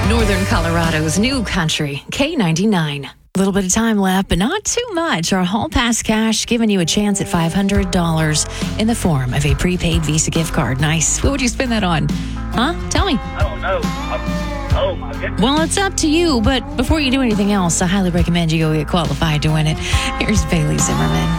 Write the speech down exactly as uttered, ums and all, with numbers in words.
Northern Colorado's new country, K ninety-nine. A little bit of time left, but not too much. Our Hall Pass Cash giving you a chance at five hundred dollars in the form of a prepaid Visa gift card. Nice. What would you spend that on? Huh? Tell me. I don't know. I'm, oh, my goodness. Well, it's up to you, but before you do anything else, I highly recommend you go get qualified to win it. Here's Bailey Zimmerman.